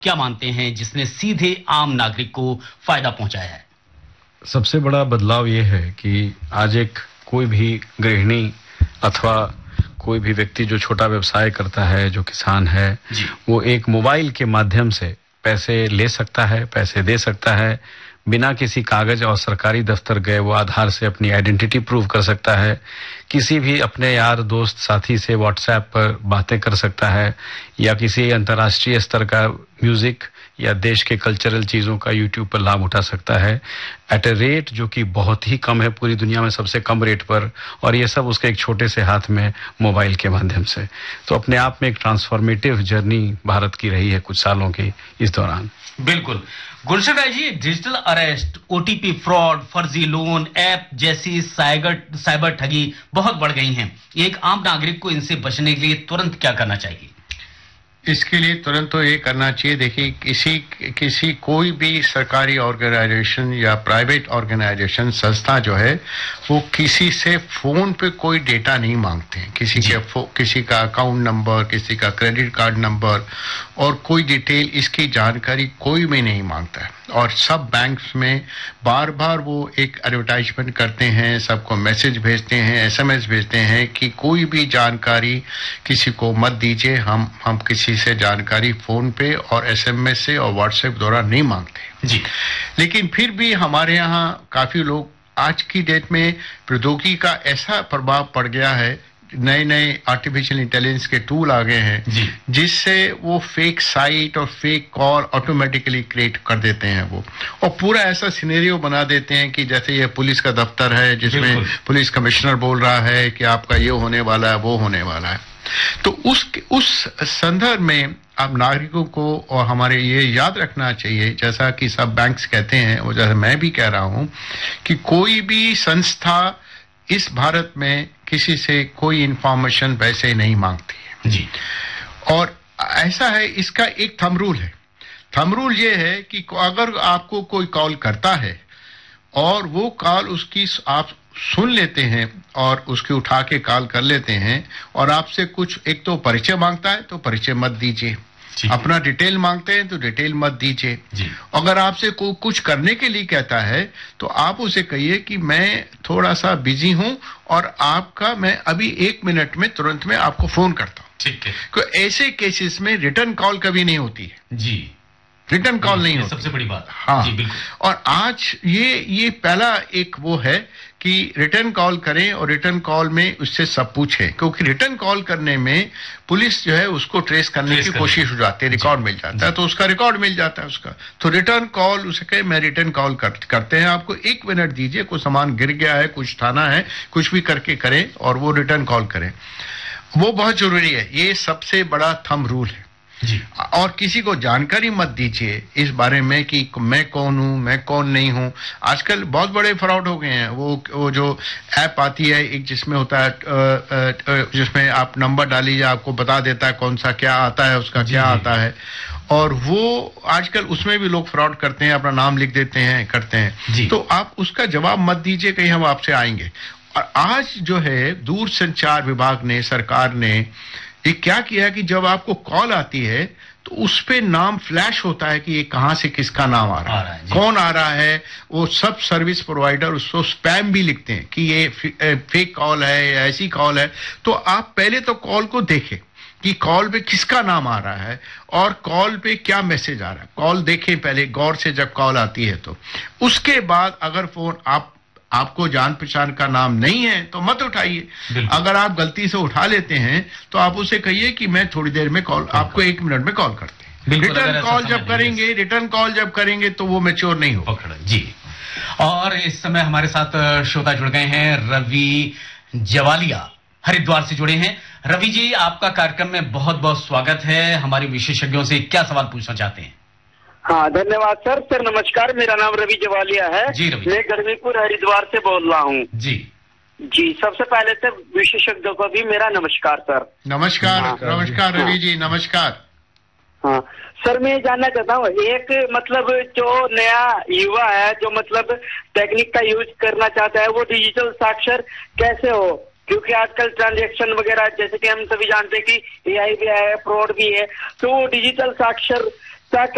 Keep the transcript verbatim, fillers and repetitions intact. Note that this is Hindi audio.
क्या मानते हैं जिसने सीधे आम नागरिक को फायदा पहुंचाया है? सबसे बड़ा बदलाव ये है कि आज एक कोई भी गृहिणी अथवा कोई भी व्यक्ति जो छोटा व्यवसाय करता है, जो किसान है, वो एक मोबाइल के माध्यम से पैसे ले सकता है, पैसे दे सकता है, बिना किसी कागज और सरकारी दफ्तर गए वो आधार से अपनी आइडेंटिटी प्रूव कर सकता है, किसी भी अपने यार दोस्त साथी से व्हाट्सएप पर बातें कर सकता है, या किसी अंतर्राष्ट्रीय स्तर का म्यूजिक या देश के कल्चरल चीजों का यूट्यूब पर लाभ उठा सकता है एट ए रेट जो कि बहुत ही कम है, पूरी दुनिया में सबसे कम रेट पर, और ये सब उसके एक छोटे से हाथ में मोबाइल के माध्यम से। तो अपने आप में एक ट्रांसफॉर्मेटिव जर्नी भारत की रही है कुछ सालों की इस दौरान। बिल्कुल। Gulshan Rai ji, digital arrest, OTP fraud, फर्जी लोन ऐप जैसी साइबर साइबर ठगी बहुत बढ़ गई हैं। एक आम नागरिक को इनसे बचने के लिए तुरंत क्या करना चाहिए? इसके लिए तुरंत तो ये करना चाहिए, देखिए किसी किसी कोई भी सरकारी ऑर्गेनाइजेशन या प्राइवेट ऑर्गेनाइजेशन संस्था जो है वो किसी से फोन पे कोई डेटा नहीं मांगते हैं, किसी के किसी का अकाउंट नंबर, किसी का क्रेडिट कार्ड नंबर और कोई डिटेल, इसकी जानकारी कोई भी नहीं मांगता है। और सब बैंक्स में बार बार वो एक एडवर्टाइजमेंट करते हैं, सबको मैसेज भेजते हैं, एसएमएस भेजते हैं कि कोई भी जानकारी किसी को मत दीजिए, हम हम किसी से जानकारी फोन पे और एसएमएस से और व्हाट्सएप द्वारा नहीं मांगते जी। लेकिन फिर भी हमारे यहाँ काफी लोग, आज की डेट में प्रौद्योगिकी का ऐसा प्रभाव पड़ गया है, नए नए आर्टिफिशियल इंटेलिजेंस के टूल आ गए हैं जिससे वो फेक साइट और फेक कॉल ऑटोमेटिकली क्रिएट कर देते हैं वो, और पूरा ऐसा सिनेरियो बना देते हैं कि जैसे ये पुलिस का दफ्तर है जिसमें पुलिस कमिश्नर बोल रहा है कि आपका ये होने वाला है, वो होने वाला है। तो उस उस संदर्भ में आप नागरिकों को और हमारे ये याद रखना चाहिए, जैसा कि सब बैंक्स कहते हैं और जैसा मैं भी कह रहा हूं, कि कोई भी संस्था इस भारत में किसी से कोई इंफॉर्मेशन वैसे नहीं मांगती है जी। और ऐसा है, इसका एक थंब रूल है। थंब रूल ये है कि अगर आपको कोई कॉल करता है और वो कॉल उसकी आप सुन लेते हैं और उसकी उठा के कॉल कर लेते हैं और आपसे कुछ एक तो परिचय मांगता है तो परिचय मत दीजिए, अपना डिटेल मांगते हैं तो डिटेल मत दीजिए। अगर आपसे को कुछ करने के लिए कहता है तो आप उसे कहिए कि मैं थोड़ा सा बिजी हूं और आपका मैं अभी एक मिनट में तुरंत में आपको फोन करता हूं। ठीक है। तो ऐसे केसेस में रिटर्न कॉल कभी नहीं होती है जी, रिटर्न कॉल नहीं होती, सबसे बड़ी बात। हाँ जी, बिल्कुल। और आज ये ये पहला एक वो है कि रिटर्न कॉल करें और रिटर्न कॉल में उससे सब पूछें, क्योंकि रिटर्न कॉल करने में पुलिस जो है उसको ट्रेस करने ट्रेस की कोशिश हो जाती है, रिकॉर्ड मिल जाता है तो उसका रिकॉर्ड मिल जाता है उसका। तो रिटर्न कॉल उसे कहे मैं रिटर्न कॉल कर, करते हैं, आपको एक मिनट दीजिए, कुछ सामान गिर गया है, कुछ थाना है, कुछ भी करके करें और वो रिटर्न कॉल करें, वो बहुत जरूरी है। ये सबसे बड़ा थंब रूल है जी। और किसी को जानकारी मत दीजिए इस बारे में कि मैं कौन हूं, मैं कौन नहीं हूं। आजकल बहुत बड़े फ्रॉड हो गए हैं। वो वो जो ऐप आती है एक, जिसमें होता है जिसमें आप नंबर डालिए, आपको बता देता है कौन सा क्या आता है, उसका क्या आता है, और वो आजकल उसमें भी लोग फ्रॉड करते हैं, अपना नाम लिख देते हैं, करते हैं। तो आप उसका जवाब मत दीजिए, कहीं हम आपसे आएंगे। और आज जो है दूरसंचार विभाग ने, सरकार ने ये क्या किया कि जब आपको कॉल आती है तो उस पे नाम फ्लैश होता है कि ये कहां से किसका नाम आ रहा, आ रहा है, कौन आ रहा है। वो सब सर्विस प्रोवाइडर उसको स्पैम भी लिखते हैं कि ये फेक कॉल है या ऐसी कॉल है। तो आप पहले तो कॉल को देखें कि कॉल पे किसका नाम आ रहा है और कॉल पे क्या मैसेज आ रहा है। कॉल देखें पहले गौर से, जब कॉल आती है तो उसके बाद अगर फोन आप आपको जान पहचान का नाम नहीं है तो मत उठाइए। अगर आप गलती से उठा लेते हैं तो आप उसे कहिए कि मैं थोड़ी देर में कॉल, आपको एक मिनट में कॉल करते हैं। रिटर्न कॉल जब करेंगे रिटर्न कॉल जब करेंगे तो वो मैच्योर नहीं हो पकड़ा जी। और इस समय हमारे साथ श्रोता जुड़ गए हैं, रवि जवालिया हरिद्वार से जुड़े हैं। रवि जी, आपका कार्यक्रम में बहुत बहुत स्वागत है। हमारे विशेषज्ञों से क्या सवाल पूछना चाहते हैं? हाँ, धन्यवाद सर। सर नमस्कार, मेरा नाम रवि जवालिया है जी। रवि, मैं गर्मीपुर हरिद्वार से बोल रहा हूँ जी। जी, सबसे पहले से विशेषज्ञों को भी मेरा नमस्कार सर। नमस्कार। हाँ, नमस्कार रवि जी, नमस्कार। हाँ सर, मैं जानना चाहता हूँ, एक मतलब जो नया युवा है जो मतलब टेक्निक का यूज करना चाहता है, वो डिजिटल साक्षर कैसे हो? क्योंकि आजकल ट्रांजैक्शन वगैरह जैसे कि हम सभी जानते हैं कि एआई भी है, फ्रॉड भी है, तो वो डिजिटल साक्षर